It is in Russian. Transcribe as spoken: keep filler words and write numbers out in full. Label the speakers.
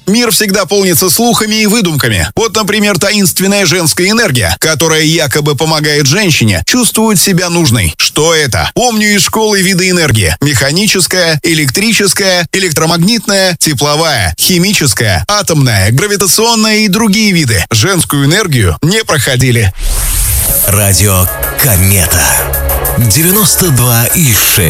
Speaker 1: Мир всегда полнится слухами и выдумками. Вот, например, таинственная женская энергия, которая якобы помогает женщине чувствовать себя нужной. Что это? Помню из школы виды энергии. Механическая, электрическая, электромагнитная, тепловая, химическая, атомная, гравитационная и другие виды. Женскую энергию не проходили.
Speaker 2: Радио Комета. девяносто два и шесть.